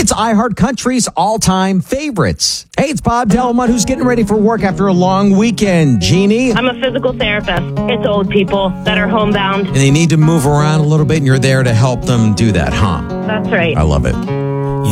It's iHeart Country's all-time favorites. Hey, it's Bob Delmont who's getting ready for work after a long weekend. Jeannie? I'm a physical therapist. It's old people that are homebound. And they need to move around a little bit, and you're there to help them do that, huh? That's right. I love it.